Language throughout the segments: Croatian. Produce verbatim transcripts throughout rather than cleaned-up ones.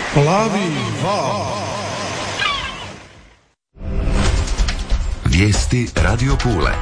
Plavi val. Vijesti Radio Pule.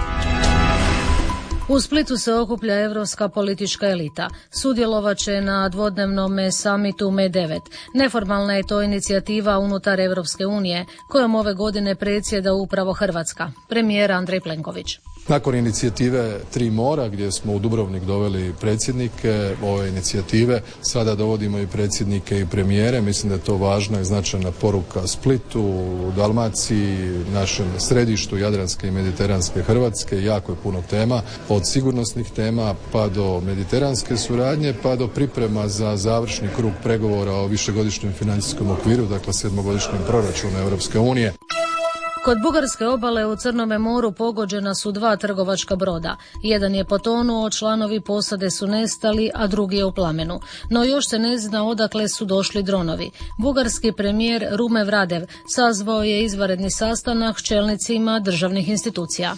U Splitu se okuplja europska politička elita. Sudjelovat će na dvodnevnom samitu M devet. Neformalna je to inicijativa unutar Europske unije, kojom ove godine predsjeda upravo Hrvatska. Premijer Andrej Plenković. Nakon inicijative Tri mora, gdje smo u Dubrovnik doveli predsjednike ove inicijative, sada dovodimo i predsjednike i premijere. Mislim da je to važna i značajna poruka Splitu, Dalmaciji, našem središtu Jadranske i Mediteranske Hrvatske. Jako je puno tema, od sigurnosnih tema pa do mediteranske suradnje, pa do priprema za završni krug pregovora o višegodišnjem financijskom okviru, dakle sedmogodišnjem proračunu Europske unije. Kod bugarske obale u Crnome moru pogođena su dva trgovačka broda. Jedan je potonuo, članovi posade su nestali, a drugi je u plamenu. No još se ne zna odakle su došli dronovi. Bugarski premijer Rumev Radev sazvao je izvanredni sastanak s čelnicima državnih institucija.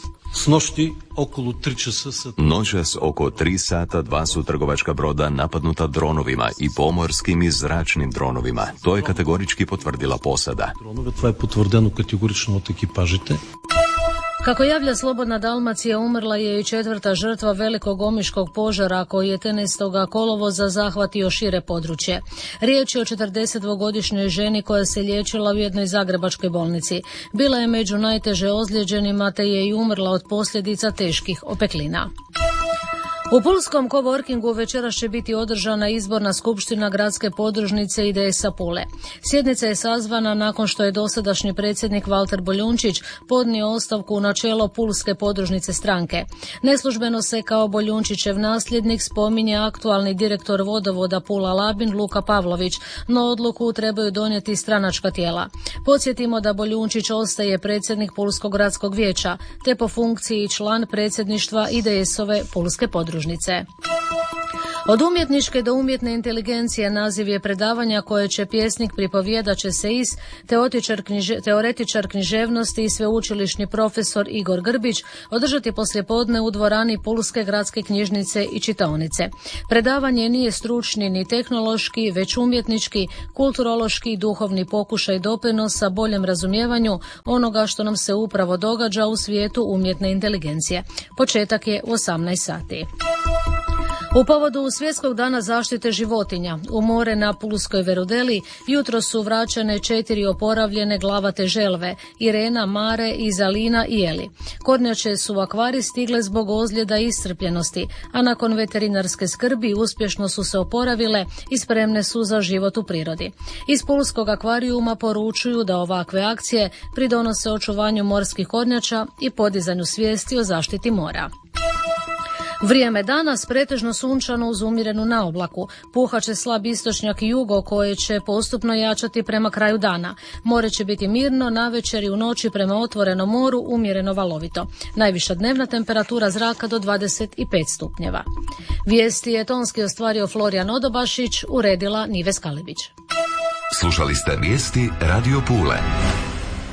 Noćas oko tri sata dva su trgovačka broda napadnuta dronovima i pomorskim i zračnim dronovima. To je kategorički potvrdila posada. To je potvrdeno kategorično od ekipažite. Kako javlja Slobodna Dalmacija, umrla je i četvrta žrtva velikog omiškog požara koji je trinaestog kolovoza zahvatio šire područje. Riječ je o četrdesetdvogodišnjoj ženi koja se liječila u jednoj zagrebačkoj bolnici. Bila je među najteže ozlijeđenima te je i umrla od posljedica teških opeklina. U pulskom coworkingu večeras će biti održana izborna skupština gradske podružnice I D S-a Pule. Sjednica je sazvana nakon što je dosadašnji predsjednik Valter Boljunčić podnio ostavku na čelo pulske podružnice stranke. Neslužbeno se kao Boljunčićev nasljednik spominje aktualni direktor vodovoda Pula Labin Luka Pavlović, no odluku trebaju donijeti stranačka tijela. Podsjetimo da Boljunčić ostaje predsjednik Pulskog gradskog vijeća, te po funkciji član predsjedništva I D S-ove pulske podružnice. Od umjetničke do umjetne inteligencije naziv je predavanja koje će pjesnik, pripovjedač, eseist, teoretičar, knjiže, teoretičar književnosti i sveučilišni profesor Igor Grbić održati poslijepodne u dvorani Pulske gradske knjižnice i čitaonice. Predavanje nije stručni ni tehnološki, već umjetnički, kulturološki i duhovni pokušaj doprinosa boljem razumijevanju onoga što nam se upravo događa u svijetu umjetne inteligencije. Početak je u osamnaest sati. U povodu Svjetskog dana zaštite životinja u more na pulskoj Verudeli jutro su vraćane četiri oporavljene glavate želve, Irena, Mare, Izalina i Eli. Kornjače su u akvarij stigle zbog ozljeda i iscrpljenosti, a nakon veterinarske skrbi uspješno su se oporavile i spremne su za život u prirodi. Iz pulskog akvarijuma poručuju da ovakve akcije pridonose očuvanju morskih kornjača i podizanju svijesti o zaštiti mora. Vrijeme danas pretežno sunčano uz umjerenu naoblaku. Puhat će slab istočnjak i jugo koje će postupno jačati prema kraju dana. More će biti mirno, navečer i u noći prema otvorenom moru umjereno valovito. Najviša dnevna temperatura zraka do dvadeset pet stupnjeva. Vijesti je tonski ostvario Florijan Odobašić, uredila Nive Skalibić. Slušali ste vijesti Radio Pule.